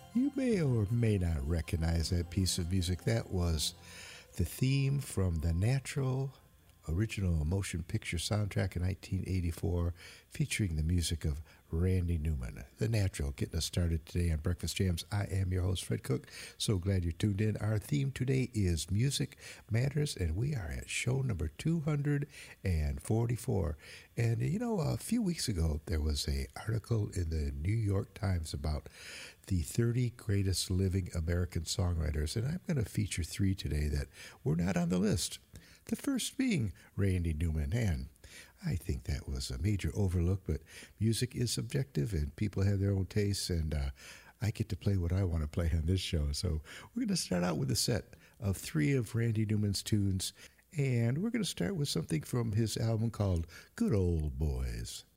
You may or may not recognize that piece of music. That was the theme from the Natural original motion picture soundtrack in 1984, featuring the music of Randy Newman. The Natural, getting us started today on Breakfast Jams. I am your host, Fred Cook. So glad you're tuned in. Our theme today is Music Matters, and we are at show number 244. And, you know, a few weeks ago, there was an article in the New York Times about the 30 greatest living American songwriters, and I'm going to feature three today that were not on the list. The first being Randy Newman, and I think that was a major overlook, but music is subjective and people have their own tastes, and I get to play what I want to play on this show. So we're going to start out with a set of three of Randy Newman's tunes, and we're going to start with something from his album called Good Old Boys.